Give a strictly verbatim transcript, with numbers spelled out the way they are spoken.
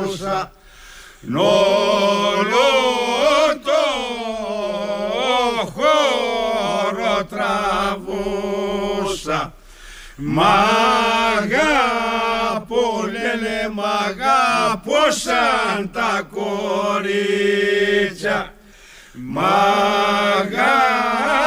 τραβούσα, όλο το χώρο τραβούσα. Μ' αγαπώ, λένε μ' αγαπώ σαν τα κορίτσια, μ' αγαπώ